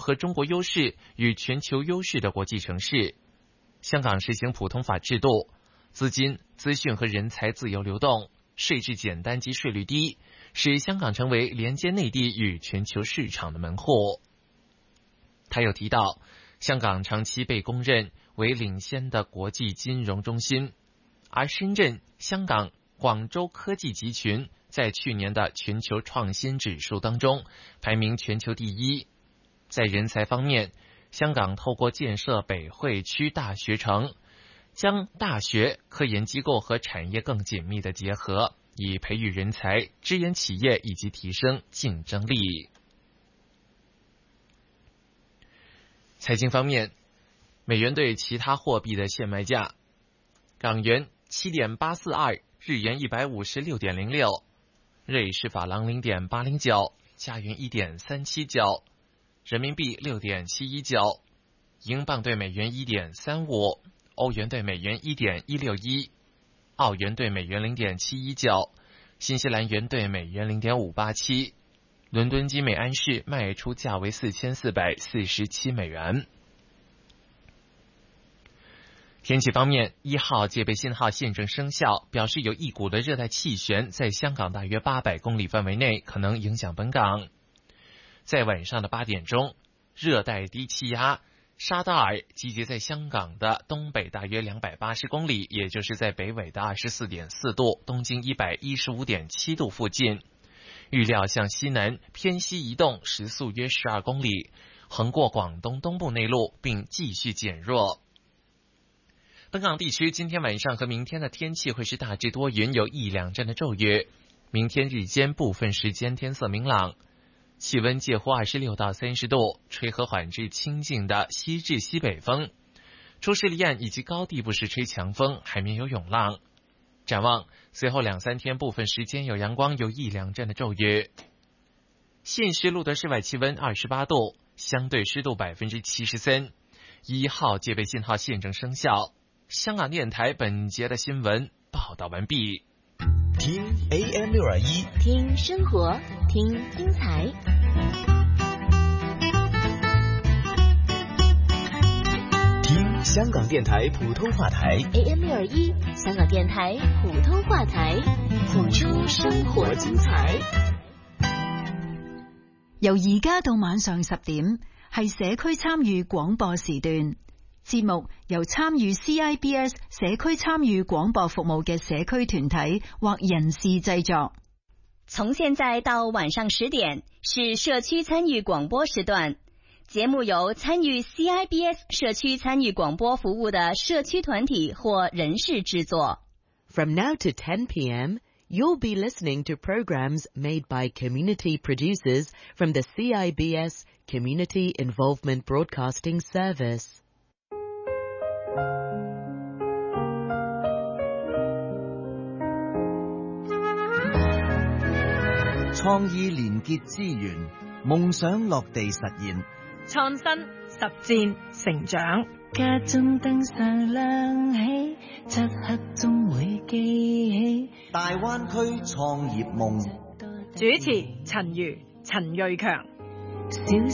合中国优势与全球优势的国际城市。香港实行普通法制度，资金、资讯和人才自由流动，税制简单及税率低，使香港成为连接内地与全球市场的门户。他又提到，香港长期被公认为领先的国际金融中心，而深圳、香港、广州科技集群在去年的全球创新指数当中排名全球第一。在人才方面，香港透过建设北汇区大学城，将大学、科研机构和产业更紧密的结合，以培育人才、支援企业以及提升竞争力。财经方面，美元对其他货币的现卖价：港元7.842，日元156.06，瑞士法郎0.809，加元1.379，人民币6.719，英镑对美元1.35，欧元对美元1.161，澳元对美元0.719，新西兰元对美元0.587。伦敦金每安士卖出价为4447美元。天气方面，1号戒备信号现正生效，表示有一股的热带气旋在香港大约800公里范围内可能影响本港。在晚上的8点钟，热带低气压沙达尔集结在香港的东北大约280公里，也就是在北纬的24.4度、东经115.7度附近。预料向西南偏西移动，时速约12公里，横过广东东部内陆，并继续减弱。本港地区今天晚上和明天的天气会是大致多云，有1、2阵的骤雨。明天日间部分时间天色明朗，气温介乎26到30度，吹和缓至清劲的西至西北风。初时离岸以及高地不时吹强风，海面有涌浪。展望随后2、3天部分时间有阳光，有1、2阵的骤雨。现时录得室外气温28度，相对湿度73%。1号戒备信号现正生效。香港电台本节的新闻报道完毕。 听 AM621， 听生活，听精彩。 听香港电台普通話台 AM621，香港電台普通話台，付出生活精彩。 由而家到晚上10點，係社區參與廣播時段。節目由參與 CIBS 社區參與廣播服務嘅社區團體或人士製作。 從現在到晚上10點是社區參與廣播時段。節目由參與 CIBS 社區參與廣播服務的社區團體或人士製作。 From now to 10 p.m., you'll be listening to programs made by community producers from the CIBS Community Involvement Broadcasting Service. 創意連結資源，夢想落地實現。 創新、實踐、成長。 家中燈上亮起，漆黑中會記起大灣區創業夢。 主持陳如、陳瑞強。 小